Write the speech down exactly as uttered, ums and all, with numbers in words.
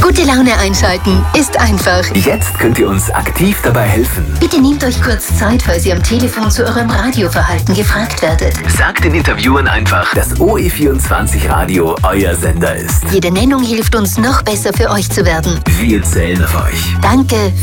Gute Laune einschalten ist einfach. Jetzt könnt ihr uns aktiv dabei helfen. Bitte nehmt euch kurz Zeit, falls ihr am Telefon zu eurem Radioverhalten gefragt werdet. Sagt den Interviewern einfach, dass O E vierundzwanzig Radio euer Sender ist. Jede Nennung hilft uns, noch besser für euch zu werden. Wir zählen auf euch. Danke